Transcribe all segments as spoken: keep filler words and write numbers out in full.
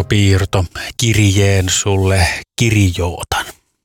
piirto, kirjeen sulle kirjootan.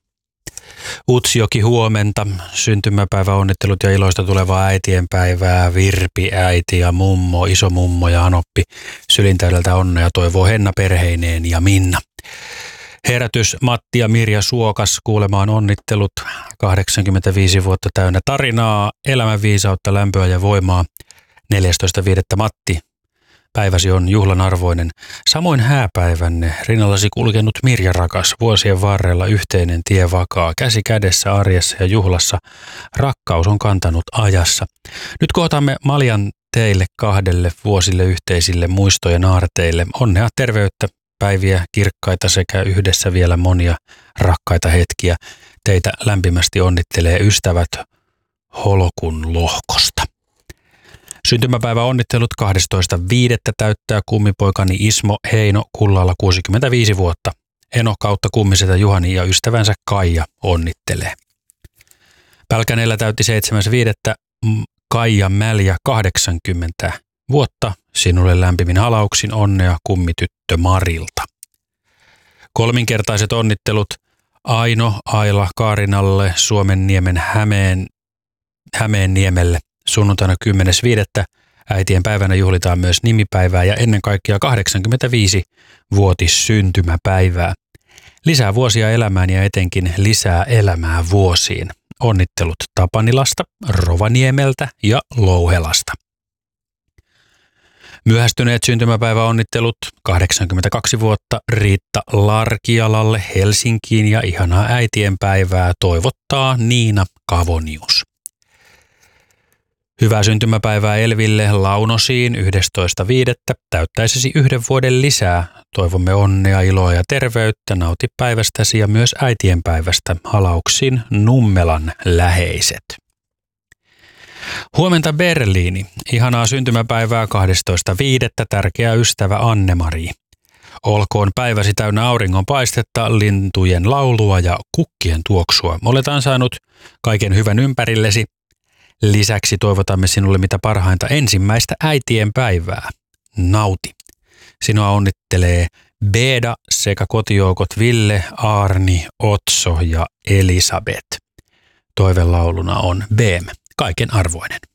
Utsjoki huomenta, syntymäpäiväonnittelut ja iloista tulevaa äitienpäivää, Virpi, äiti ja mummo, isomummo ja Anoppi. Sylintäydeltä onnea toivoo Henna perheineen ja Minna. Herätys Matti ja Mirja Suokas kuulemaan onnittelut, kahdeksankymmentäviisi vuotta täynnä tarinaa, elämänviisautta, lämpöä ja voimaa. neljästoista viidettä Matti, päiväsi on juhlan arvoinen. Samoin hääpäivänne rinnallasi kulkenut Mirja rakas, vuosien varrella yhteinen tie vakaa, käsi kädessä arjessa ja juhlassa. Rakkaus on kantanut ajassa. Nyt kohtamme Maljan teille kahdelle vuosille yhteisille muistojen aarteille. Onnea, terveyttä, päiviä kirkkaita sekä yhdessä vielä monia rakkaita hetkiä. Teitä lämpimästi onnittelee ystävät Holokun lohkosta. Syntymäpäivä onnittelut kahdestoista viidettä täyttää kummipoikani Ismo Heino Kullalla kuusikymmentäviisi vuotta. Eno kautta kummisetä Juhani ja ystävänsä Kaija onnittelee. Pälkäneellä täytti seitsemäs viidettä Kaija Mäljä kahdeksankymmentä vuotta. Sinulle lämpimin halauksin onnea kummityttö Marilta. Kolminkertaiset onnittelut Aino Aila Kaarinalle Suomenniemen Hämeen, Hämeenniemelle. Sunnuntaina kymmenes viidettä äitien päivänä juhlitaan myös nimipäivää ja ennen kaikkea kahdeksankymmentäviisi-vuotis syntymäpäivää. Lisää vuosia elämään ja etenkin lisää elämää vuosiin. Onnittelut Tapanilasta, Rovaniemeltä ja Louhelasta. Myöhästyneet syntymäpäiväonnittelut kahdeksankymmentäkaksi vuotta Riitta Larkialalle Helsinkiin ja ihanaa äitienpäivää toivottaa Niina Kavonius. Hyvää syntymäpäivää Elville Launosiin yhdestoista viidettä täyttäisesi yhden vuoden lisää. Toivomme onnea, iloa ja terveyttä. Nauti päivästäsi ja myös äitienpäivästä. Halauksin Nummelan läheiset. Huomenta Berliini. Ihanaa syntymäpäivää kahdestoista viidettä tärkeä ystävä Anne-Mari. Olkoon päiväsi täynnä auringonpaistetta, lintujen laulua ja kukkien tuoksua. Olet ansainnut kaiken hyvän ympärillesi. Lisäksi toivotamme sinulle mitä parhainta ensimmäistä äitien päivää. Nauti. Sinua onnittelee Beda sekä kotijoukot Ville, Arni, Otso ja Elisabeth. Toivelauluna on B M. Kaiken arvoinen.